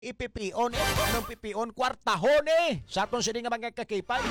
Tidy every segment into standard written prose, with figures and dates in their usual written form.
ipipion anong pipion kwartahon sa atong sini nga mga kakipay.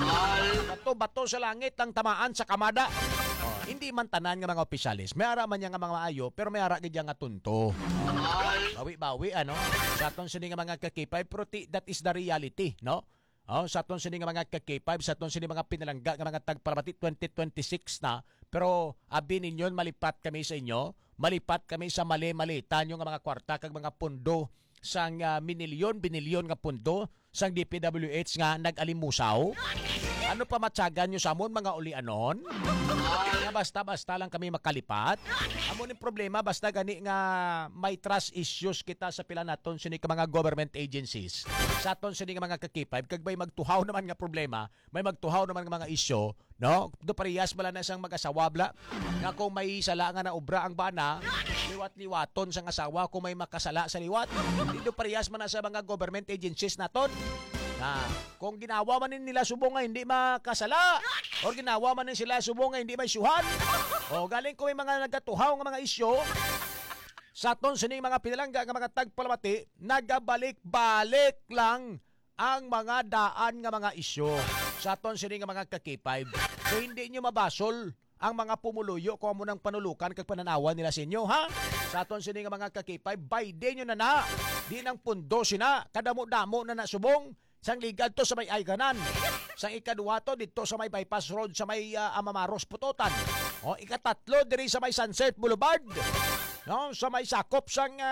Bato sa langit ang tamaan sa kamada. Hindi man tanan nga mga opisyalis. May ara man nga mga maayo pero may ara gid nga tunto. Bawi-bawi sa atong sini nga mga kakipay pero that is the reality, no? Sa atong sini nga mga kakipay, sa atong sini mga pinalangga nga mga tagparabati 2026 na, pero abi ninyo malipat kami sa inyo, malipat kami sa mali-mali tanyo nga mga kwarta kag mga pundo sang binilyon nga pundo sang DPWH nga nag-alimusaw. Ano pa matyagan nyo sa amon mga ulianon? Nga basta-basta lang kami makalipat. Amon yung problema basta gani nga may trust issues kita sa pila naton sini ka mga government agencies. Sa aton sini nga mga kakipay kag may magtuhaw naman nga problema, may magtuhaw naman nga mga isyu, no? Do parehas bala na sang mag-asawabla nga kung may sala nga na obra ang bana, liwat-liwaton sang asawa kung may makasala sa liwat. Dito parehas man na sa mga government agencies naton. Na kung ginawa man nila subong nga hindi makasala o ginawa man sila subong nga hindi may syuhan o galing ko may mga nagatuhaw nga mga isyo sa aton sining mga pinalangga nga mga tagpalamati nagabalik-balik lang ang mga daan nga mga isyo sa aton sining nga mga kakipay. So hindi nyo mabasol ang mga pumuluyo kung amo nang panulukan kag pananawan nila sa inyo, ha? Sa aton sining nga mga kakipay, Biden nyo na di nang pundo sina kadamo-damo na nasubong sang ligad to sa may Ayganan. Sang ikaduwa to dito sa may bypass road sa may Amamaros Putotan. O ikatatlo diri sa may Sunset Boulevard. No, sa may sakop sang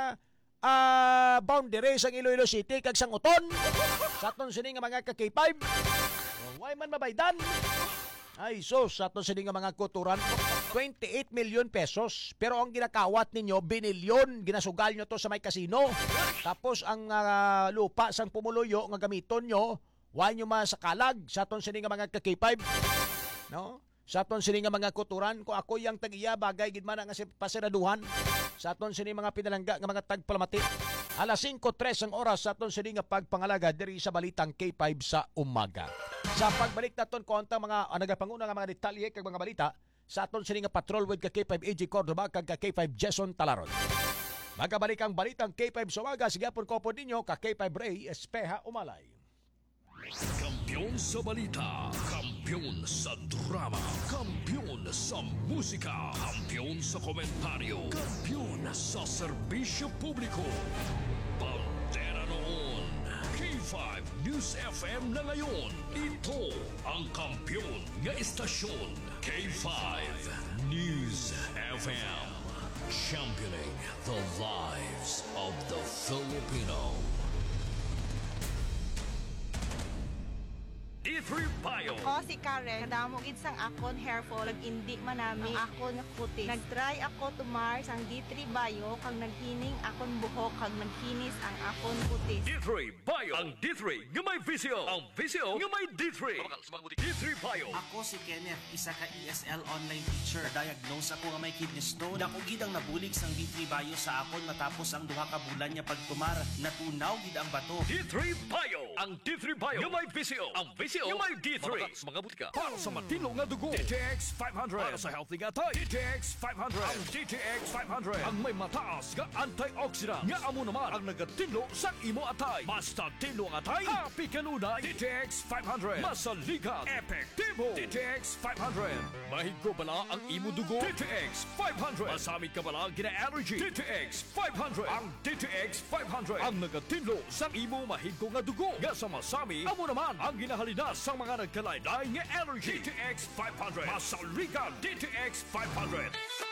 boundary sang Iloilo City kag sang Uton. Sa aton sini nga mga kakipay. Why man mabaydan? Ay sus, sa aton sini nga mga kuturan 28 million pesos. Pero ang ginakawat ninyo, binilyon. Ginasugal nyo to sa may kasino. Tapos ang lupa sang pumuluyo nga gamiton nyo, why nyo masakalag sa aton sini nga mga kakipay. No? Sa aton sini nga mga kuturan, kung ako yang tag-iya, bagay gid man nga si pasiraduhan. Sa aton sini mga pinalangga nga mga tagpalamati. Alas 5:03 ang oras sa aton sini nga pagpangalaga diri sa Balitang K5 sa umaga. Sa pagbalik naton konta mga nagapanguna nga mga detalye kag mga balita sa aton sini nga patrol with ka K5 AG Cordoba kag ka K5 Jason Talaron. Magabalik ang Balitang K5 sa umaga. Sige po ko po ninyo ka K5 Ray Espeha Umalay. Kampiyon sa balita, kampiyon sa drama, kampiyon sa musika, kampiyon sa komentaryo, kampiyon sa serbisyo publiko. Bandera noon, K5 News FM na ngayon. Ito ang kampiyon nga istasyon, K5 News FM. Championing the lives of the Filipino. D3 Bio. Ako si Karen, kadamo gid sang akon hair fall, indi manami ang akon kutis. Nagtry ako tumar sang D3 Bio kag naghining akon buhok kag naghinis ang akon kutis. D3 Bio. Ang D3 nga may visyo. Ang visyo nga may D3. D3 Bio. Ako si Kenneth, isa ka ESL online teacher. Diagnose ako nga may kidney stone. Dako gid ang nabulig sang D3 Bio sa akon matapos ang duha ka bulan niya pagtumar. Natunaw gid ang bato. D3 Bio. Ang D3 Bio nga may visyo. Ang visyo nga may D3. Mga butika. Para sa matino nga dugo. DTX 500. Para sa healthy nga tayo. DTX 500. Ang DTX 500. Ang may mataas nga antioxidant. Nga amo naman ang nagatinlo sa imo atay. Basta tinlo ang atay. Happy kanunay. DTX 500. Masaligan. Epektibo. DTX 500. Mahigo bala ang imo dugo. DTX 500. Masamit ka bala gina-allergy. DTX 500. Ang DTX 500. Ang nagatinlo sa imo mahigo nga dugo. Nga sa masami, amo naman ang ginahalina sa mga nagkalain-lain nga allergy. DTX 500. Masaligan. DTX 500.